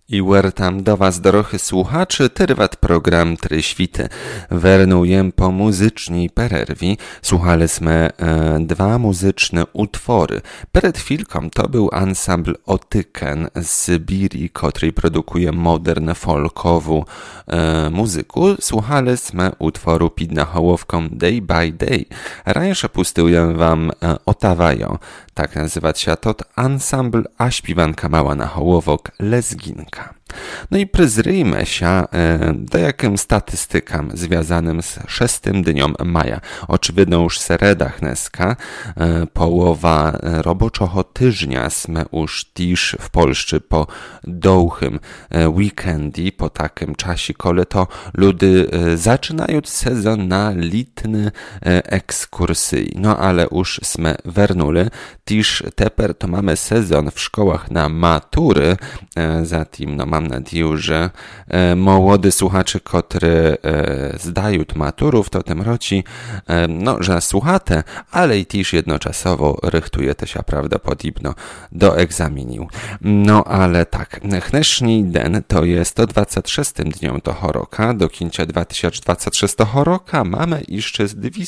I wertam do was, dorochy słuchaczy, tyrwat program Tryświty. Wernujem po muzycznej pererwi. Słuchaliśmy dwa muzyczne utwory. Przed chwilką to był ansambl Otyken z Sybirii, który produkuje modern folkową muzyku. Słuchaliśmy utworu pod nahołowką Day by Day. Rańsze pustyłem wam Otawajo. Tak nazywa się to ansambl, a śpiewanka mała na hołowok Lezginka. No i przyzryjmy się do jakim statystykam związanym z 6 dniem maja. Oczywiście już sereda dneska, połowa roboczoho tyżnia sme już też w Polsce po dołchym weekendi, po takim czasie, kole to ludy zaczynają sezon na litny ekskursy. No ale już sme wernuli, też teper to mamy sezon w szkołach na matury, zatem no mam nadzieję, że młody słuchacze, którzy zdają maturów, to tym roci, no, że słuchate, ale i też jednoczasowo rychtujecie się prawdopodobno do egzaminiu. No ale tak, dnešní den to jest 126 dniom toho roka, do końca 2026 roka mamy jeszcze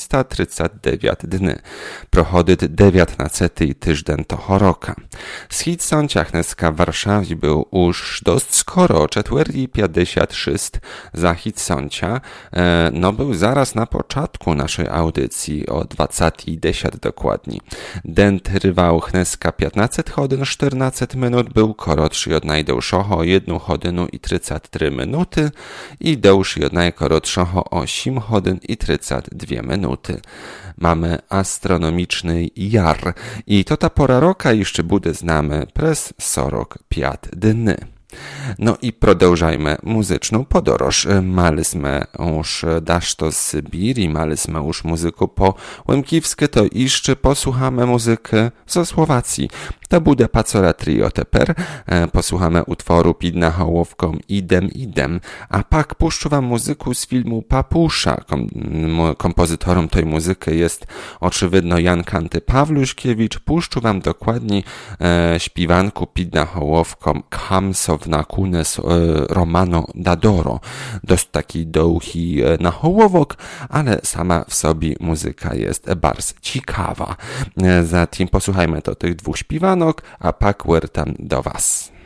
239 dni. Prochodzi 19 tydzień toho roka. Schid sąciach dneska w Warszawie był już dość skoro, 4:56 za hit sącia, no był zaraz na początku naszej audycji o 20:10 dokładnie. Den trwał dneska 15 hodin 14 minut, był korotszy od najdłuższego 1 hodinu i 33 minuty i dłuższy od najkorotszego 8 hodin i 32 minuty. Mamy astronomiczny jar i to ta pora roka jeszcze bude znamy przez 45 dni. No i продовжajmy muzyczną podróż. Maliśmy już daszto z Sybirii, maliśmy już muzyku po łemkiwskie, to jeszcze posłuchamy muzykę ze Słowacji. To bude Pacora Trio teper. Posłuchamy utworu pod nahołowką Idem, a pak puszczę wam muzyku z filmu Papusza. Kompozytorem tej muzyki jest oczywiście Jan Kanty Pawluszkiewicz. Puszczę wam dokładnie śpiewanku pod nahołowką Khamsovna Kunes Romano Dadoro. Dość taki długi nahołowok, ale sama w sobie muzyka jest bardzo ciekawa. Zatem posłuchajmy to tych dwóch śpiewanek, a pak wertam do was.